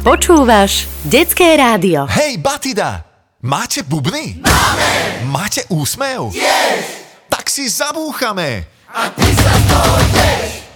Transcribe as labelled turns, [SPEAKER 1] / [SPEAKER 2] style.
[SPEAKER 1] Počúvaš Detské rádio.
[SPEAKER 2] Hej, Batida! Máte bubny? Máme! Máte úsmev? Tiež! Tak si zabúchame!
[SPEAKER 3] A ty sa z toho tiež!